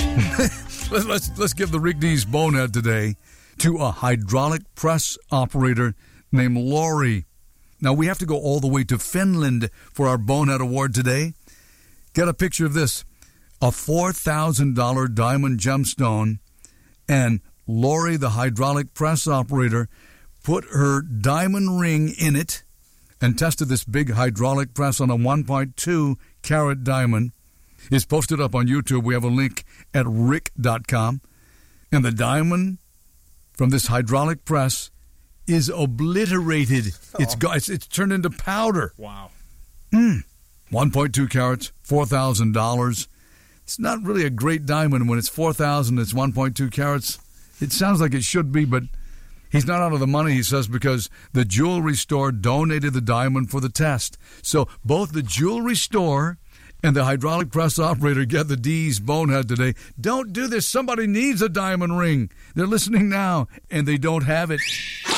Let's give the Rick D's bonehead today to a hydraulic press operator named Lori. Now, we have to go all the way to Finland for our bonehead award today. Get a picture of this. A $4,000 diamond gemstone, and Lori, the hydraulic press operator, put her diamond ring in it and tested this big hydraulic press on a 1.2 carat diamond. It's posted up on YouTube. We have a link at rick.com. And the diamond from this hydraulic press is obliterated. Oh. It's turned into powder. Wow. 1.2 carats, $4,000. It's not really a great diamond when it's 4,000. It's 1.2 carats. It sounds like it should be, but he's not out of the money, he says, because the jewelry store donated the diamond for the test. So both the jewelry store and the hydraulic press operator get the D's bonehead today. Don't do this. Somebody needs a diamond ring. They're listening now, and they don't have it.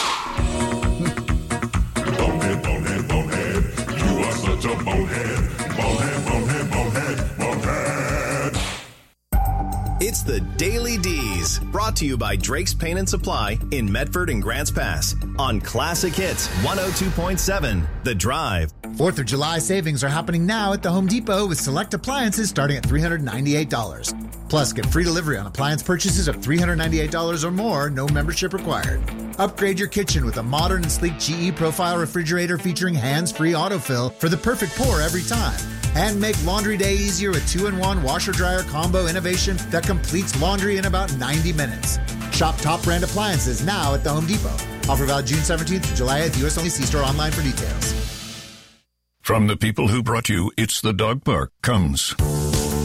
Bonehead, bonehead, bonehead. You are such a bonehead. Bonehead, bonehead, bonehead, bonehead. It's the Daily D's, brought to you by Drake's Paint and Supply in Medford and Grants Pass on Classic Hits 102.7 The Drive. 4th of July savings are happening now at the Home Depot with select appliances starting at $398. Plus, get free delivery on appliance purchases of $398 or more, no membership required. Upgrade your kitchen with a modern and sleek GE Profile refrigerator featuring hands-free autofill for the perfect pour every time. And make laundry day easier with 2-in-1 washer-dryer combo innovation that completes laundry in about 90 minutes. Shop top brand appliances now at the Home Depot. Offer valid June 17th to July 8th. U.S. only. See store online for details. From the people who brought you It's the Dog Park comes